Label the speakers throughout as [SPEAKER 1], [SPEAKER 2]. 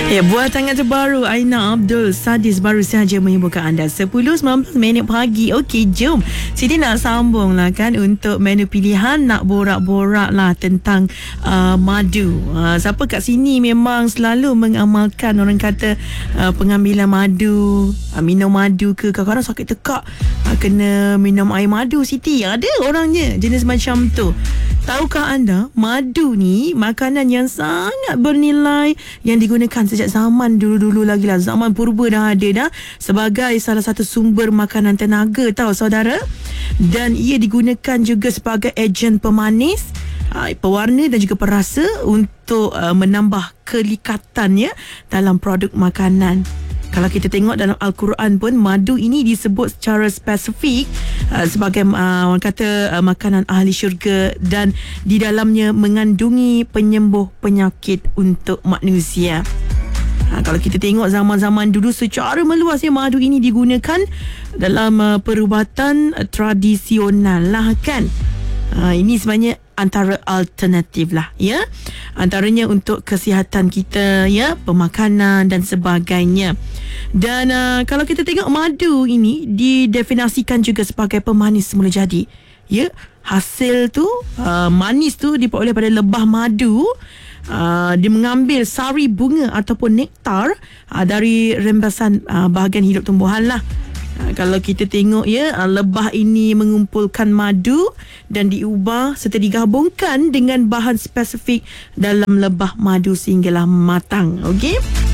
[SPEAKER 1] Ya, buatan terbaru Aina Abdul Sadis baru sahaja menghiburkan anda 10-19 minit pagi. Okey, jom Siti nak sambung lah kan untuk menu pilihan. Nak borak-borak lah tentang madu. Siapa kat sini memang selalu mengamalkan, orang kata pengambilan madu, minum madu ke, kadang-kadang sakit tekak, kena minum air madu. Siti, ada orangnya jenis macam tu. Tahukah anda, madu ni makanan yang sangat bernilai yang digunakan sejak zaman dulu-dulu lagi lah. Zaman purba dah ada dah sebagai salah satu sumber makanan tenaga, tahu saudara. Dan ia digunakan juga sebagai ejen pemanis, pewarna dan juga perasa untuk menambah kelikatan ya dalam produk makanan. Kalau kita tengok dalam Al-Quran pun, madu ini disebut secara spesifik sebagai orang kata makanan ahli syurga, dan di dalamnya mengandungi penyembuh penyakit untuk manusia. Kalau kita tengok zaman-zaman dulu, secara meluasnya madu ini digunakan dalam perubatan tradisional lah kan. Ini sebenarnya antara alternatif lah ya, antaranya untuk kesihatan kita ya, pemakanan dan sebagainya. Dan kalau kita tengok, madu ini didefinisikan juga sebagai pemanis semula jadi ya. Hasil tu manis tu diperoleh pada lebah madu. Dia mengambil sari bunga ataupun nektar dari rembesan bahagian hidup tumbuhan lah. Kalau kita tengok ya, lebah ini mengumpulkan madu dan diubah serta digabungkan dengan bahan spesifik dalam lebah madu sehinggalah matang. Okey.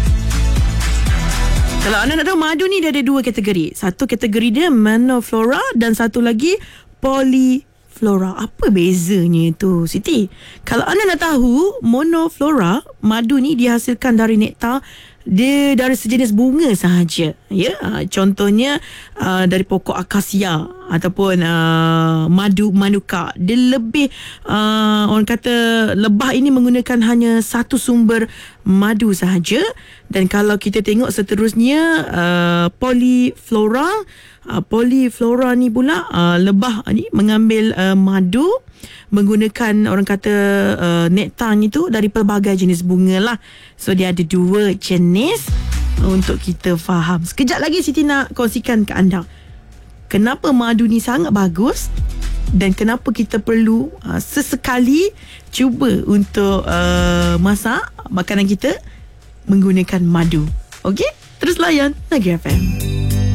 [SPEAKER 1] Kalau anda nak tahu, madu ni dia ada dua kategori. Satu kategori dia monoflora dan satu lagi polyflora. Apa bezanya tu, Siti? Kalau anda nak tahu, monoflora, madu ni dihasilkan dari nektar, dia dari sejenis bunga sahaja ya. Contohnya dari pokok akasia ataupun madu manuka. Dia lebih orang kata lebah ini menggunakan hanya satu sumber madu sahaja. Dan kalau kita tengok seterusnya, polyflora ni pula lebah ni mengambil madu menggunakan orang kata nektar itu dari pelbagai jenis bunga lah. So dia ada dua jenis untuk kita faham. Sekejap lagi Siti nak kongsikan ke anda kenapa madu ni sangat bagus dan kenapa kita perlu sesekali cuba untuk masak makanan kita menggunakan madu. Okey, terus layan Negeri FM.